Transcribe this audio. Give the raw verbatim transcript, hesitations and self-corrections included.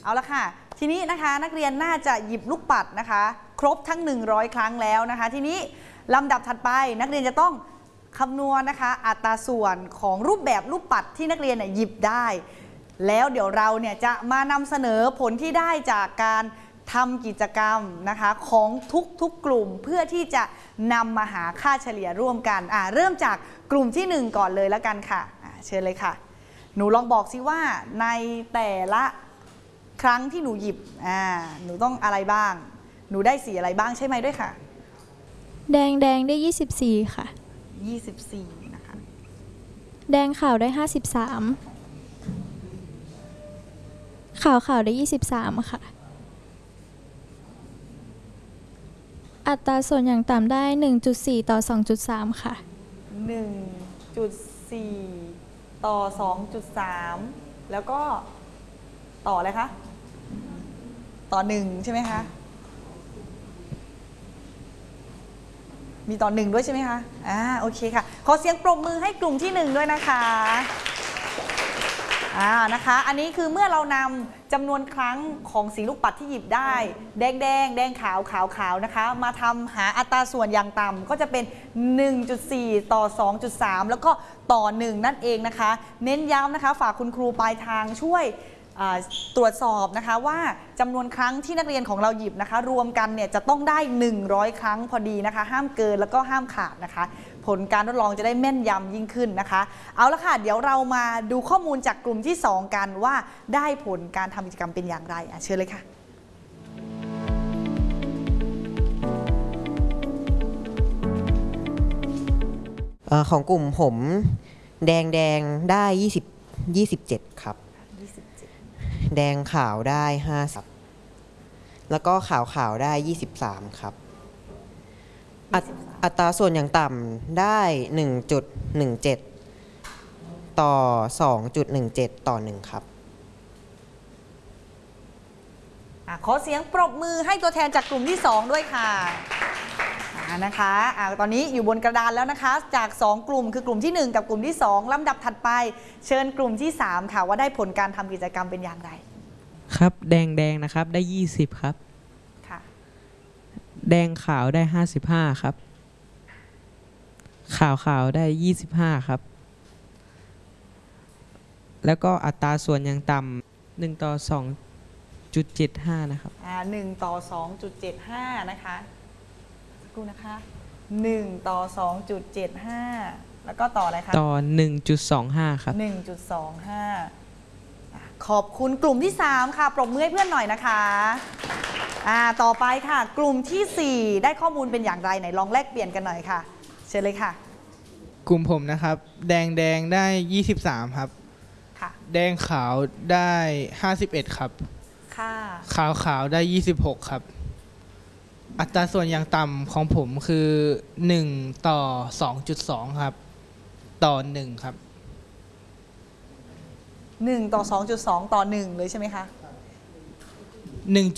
เอาละค่ะทีนี้นะคะนักเรียนน่าจะหยิบลูกปัดนะคะครบทั้งหนึ่งร้อยครั้งแล้วนะคะทีนี้ลำดับถัดไปนักเรียนจะต้องคำนวณนะคะอัตราส่วนของรูปแบบลูกปัดที่นักเรียนหยิบได้แล้วเดี๋ยวเราเนี่ยจะมานำเสนอผลที่ได้จากการทำกิจกรรมนะคะของทุกๆกลุ่มเพื่อที่จะนำมาหาค่าเฉลี่ยร่วมกันอ่าเริ่มจากกลุ่มที่หนึ่งก่อนเลยแล้วกันค่ะเชิญเลยค่ะหนูลองบอกสิว่าในแต่ละครั้งที่หนูหยิบอ่าหนูต้องอะไรบ้างหนูได้สีอะไรบ้างใช่ไหมด้วยค่ะแดงแดงได้ยี่สิบสี่ค่ะยี่สิบสี่นะคะแดงขาวได้ห้าสิบสามขาวขาวได้ยี่สิบสามค่ะอัตราส่วนอย่างต่ำได้ หนึ่งจุดสี่ ต่อ สองจุดสาม ค่ะหนึ่งจุดสี่ ต่อ สองจุดสาม แล้วก็ต่ออะไรคะต่อหนึ่งใช่ไหมคะมีต่อหนึ่งด้วยใช่ไหมคะอ่าโอเคค่ะขอเสียงปรบมือให้กลุ่มที่หนึ่งด้วยนะคะอ่านะคะอันนี้คือเมื่อเรานำจำนวนครั้งของสีลูกปัดที่หยิบได้แดงแดงแดงขาวขาวขาวนะคะมาทำหาอัตราส่วนอย่างต่ำก็จะเป็น หนึ่งจุดสี่ ต่อ สองจุดสาม แล้วก็ต่อหนึ่งนั่นเองนะคะเน้นย้ำนะคะฝากคุณครูปลายทางช่วยตรวจสอบนะคะว่าจำนวนครั้งที่นักเรียนของเราหยิบนะคะรวมกันเนี่ยจะต้องได้หนึ่งร้อยครั้งพอดีนะคะห้ามเกินแล้วก็ห้ามขาดนะคะผลการทดลองจะได้แม่นยำยิ่งขึ้นนะคะเอาละค่ะเดี๋ยวเรามาดูข้อมูลจากกลุ่มที่สองกันว่าได้ผลการทำกิจกรรมเป็นอย่างไรเชิญเลยค่ะของกลุ่มผมแดงแดงได้ยี่สิบ ยี่สิบเจ็ดครับแดงขาวได้ห้าสิบแล้วก็ขาวขาวได้ยี่สิบสามครับอัตราส่วนอย่างต่ำได้ หนึ่งจุดหนึ่งเจ็ด ต่อ สองจุดหนึ่งเจ็ด ต่อหนึ่งครับขอเสียงปรบมือให้ตัวแทนจากกลุ่มที่สองด้วยค่ะนะคะอะตอนนี้อยู่บนกระดานแล้วนะคะจากสองกลุ่มคือกลุ่มที่หนึ่งกับกลุ่มที่สองลำดับถัดไปเชิญกลุ่มที่สามค่ะว่าได้ผลการทำกิจกรรมเป็นอย่างไรครับแดงแดงนะครับได้ยี่สิบครับค่ะแดงขาวได้ห้าสิบห้าครับขาวขาวได้ยี่สิบห้าครับแล้วก็อัตราส่วนอย่างต่ำหนึ่งต่อสองจุดเจ็ดห้านะครับอ่าหนึ่งต่อสองจุดเจ็ดห้านะคะกูนะคะหนึ่งต่อสองจุดเจ็ดห้าแล้วก็ต่ออะไรคะต่อหนึ่งจุดสองห้าครับหนึ่งจุดสองห้าขอบคุณกลุ่มที่สามค่ะปรบมือให้เพื่อนหน่อยนะคะอ่าต่อไปค่ะกลุ่มที่สี่ได้ข้อมูลเป็นอย่างไรไหนลองแลกเปลี่ยนกันหน่อยค่ะเชิญเลยค่ะกลุ่มผมนะครับแดงแดงได้ยี่สิบสามครับค่ะแดงขาวได้ห้าสิบเอ็ดครับค่ะขาวขาวได้ยี่สิบหกครับอัตราส่วนอย่างต่ำของผมคือหนึ่งต่อ สองจุดสอง ครับต่อหนึ่งครับหนึ่งต่อ สองจุดสอง ต่อหนึ่งเลยใช่ไหมคะหนึ่ง